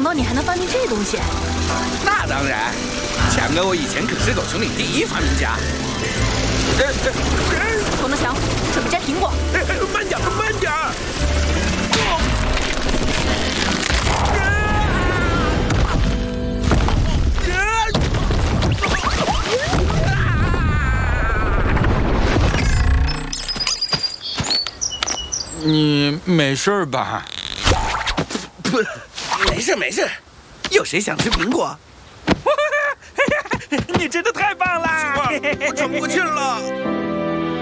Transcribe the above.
到你还能发明这东西。 那当然，强哥我以前可是狗熊里第一发明家。 冯德强，准备摘苹果。 慢点，慢点。 你没事吧？ 不，没事没事。有谁想吃苹果？ 你真的太棒了！我喘不过气了。